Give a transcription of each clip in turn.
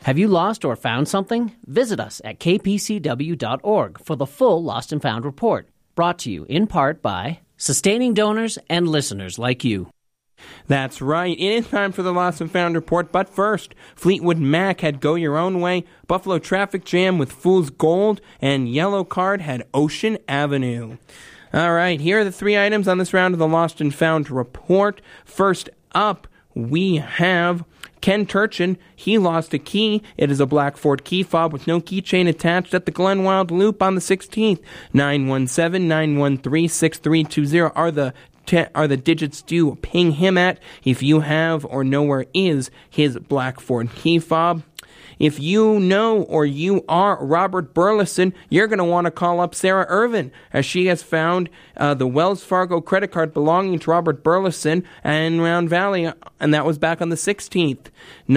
Have you lost or found something? Visit us at kpcw.org for the full Lost and Found report, brought to you in part by sustaining donors and listeners like you. That's right. It is time for the Lost and Found report, but first, Fleetwood Mac had Go Your Own Way, Buffalo Traffic Jam with Fool's Gold, and Yellow Card had Ocean Avenue. All right, here are the three items on this round of the Lost and Found report. First up, we have Ken Turchin. He lost a key. It is a black Ford key fob with no keychain attached at the Glenwild Loop on the 16th. 917-913-6320 are the digits to ping him at if you have or know where is his black Ford key fob. If you know or you are Robert Burleson, you're going to want to call up Sarah Irvin, as she has found the Wells Fargo credit card belonging to Robert Burleson in Round Valley, and that was back on the 16th.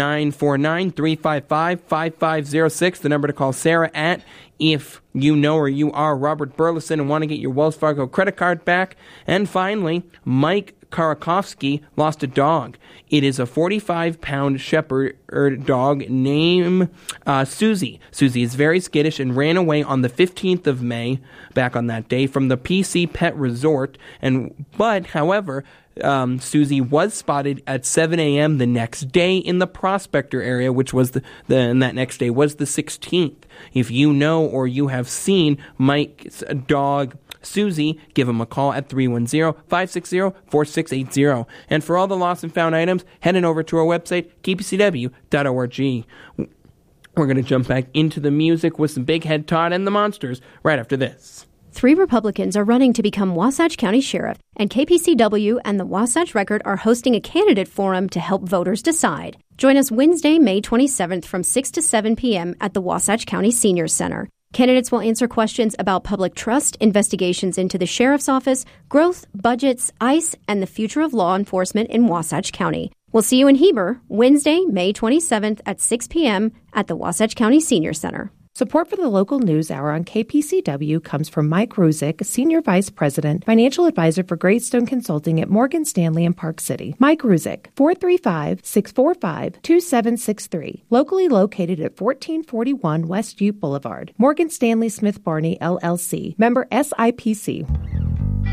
949-355-5506, the number to call Sarah at if you know or you are Robert Burleson and want to get your Wells Fargo credit card back. And finally, Mike Karakovsky lost a dog. It is a 45-pound shepherd dog named Susie. Susie is very skittish and ran away on the 15th of May, back on that day, from the PC Pet Resort. However, Susie was spotted at 7 a.m. the next day in the Prospector area, which was and that next day was the 16th. If you know or you have seen Mike's dog Susie, give him a call at 310-560-4680. And for all the lost and found items, head on over to our website, kpcw.org. We're going to jump back into the music with some Big Head Todd and the Monsters right after this. 3 Republicans are running to become Wasatch County Sheriff, and KPCW and the Wasatch Record are hosting a candidate forum to help voters decide. Join us Wednesday, May 27th from 6 to 7 p.m. at the Wasatch County Senior Center. Candidates will answer questions about public trust, investigations into the Sheriff's Office, growth, budgets, ICE, and the future of law enforcement in Wasatch County. We'll see you in Heber Wednesday, May 27th at 6 p.m. at the Wasatch County Senior Center. Support for the local news hour on KPCW comes from Mike Ruzick, Senior Vice President, Financial Advisor for Greystone Consulting at Morgan Stanley in Park City. Mike Ruzick, 435-645-2763. Locally located at 1441 West Ute Boulevard. Morgan Stanley Smith Barney, LLC. Member SIPC.